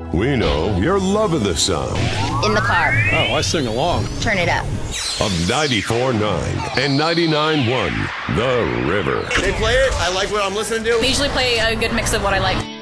We know you're loving the sound In the car. Oh, I sing along. Turn it up. of 94.9 and 99.1 The River. They play it. I like what I'm listening to. They usually play a good mix of what I like.